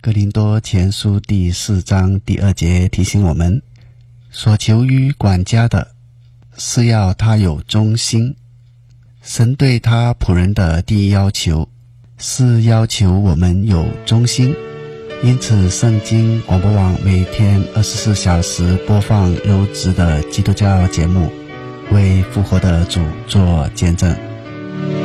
哥林多前书第4章第2节提醒我们，所求于管家的是要他有忠心。神对他仆人的第一要求是要求我们有忠心，因此圣经广播网每天24小时播放优质的基督教节目，为复活的主做见证。